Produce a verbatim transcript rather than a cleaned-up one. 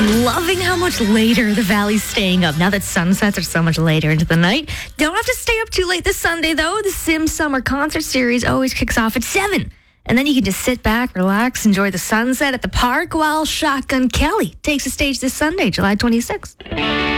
I'm loving how much later the Valley's staying up now that sunsets are so much later into the night. Don't have to stay up too late this Sunday, though. The Sims Summer Concert Series always kicks off at seven. And then you can just sit back, relax, enjoy the sunset at the park while Shotgun Kelly takes the stage this Sunday, July twenty-sixth.